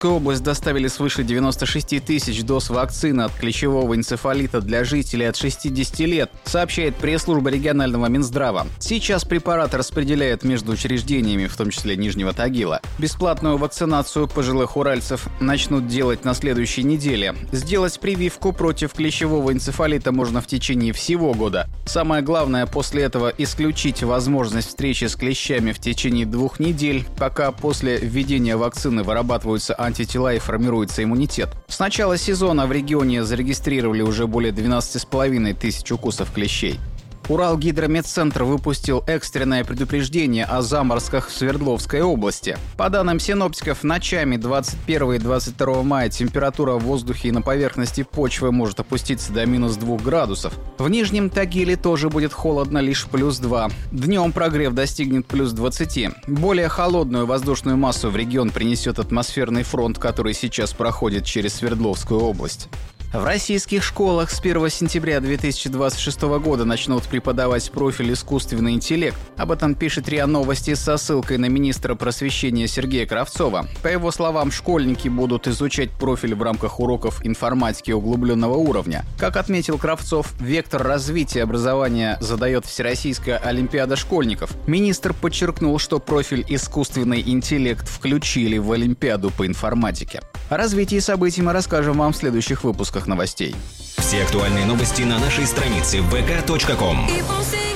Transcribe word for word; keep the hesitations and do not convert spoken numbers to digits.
область доставили свыше девяноста шести тысяч доз вакцины от клещевого энцефалита для жителей от шестидесяти лет, сообщает пресс-служба регионального Минздрава. Сейчас препарат распределяют между учреждениями, в том числе Нижнего Тагила. Бесплатную вакцинацию пожилых уральцев начнут делать на следующей неделе. Сделать прививку против клещевого энцефалита можно в течение всего года. Самое главное после этого исключить возможность встречи с клещами в течение двух недель, пока после введения вакцины вырабатываются антитела и формируется иммунитет. С начала сезона в регионе зарегистрировали уже более двенадцати с половиной тысяч укусов клещей. Уралгидрометцентр выпустил экстренное предупреждение о заморозках в Свердловской области. По данным синоптиков, ночами двадцать первого и двадцать второго мая температура в воздухе и на поверхности почвы может опуститься до минус двух градусов. В Нижнем Тагиле тоже будет холодно, лишь плюс два. Днем прогрев достигнет плюс двадцати. Более холодную воздушную массу в регион принесет атмосферный фронт, который сейчас проходит через Свердловскую область. В российских школах с первого сентября две тысячи двадцать шестого года начнут преподавать профиль «Искусственный интеллект». Об этом пишет РИА Новости со ссылкой на министра просвещения Сергея Кравцова. По его словам, школьники будут изучать профиль в рамках уроков информатики углубленного уровня. Как отметил Кравцов, вектор развития образования задает Всероссийская олимпиада школьников. Министр подчеркнул, что профиль «Искусственный интеллект» включили в олимпиаду по информатике. О развитии событий мы расскажем вам в следующих выпусках новостей. Все актуальные новости на нашей странице вэ ка точка ком.